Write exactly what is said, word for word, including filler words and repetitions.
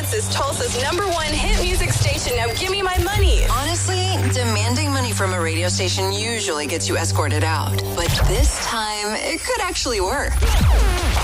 Hits is Tulsa's number one hit music station. Now give me my money. Honestly, demanding money from a radio station usually gets you escorted out. But this time, it could actually work.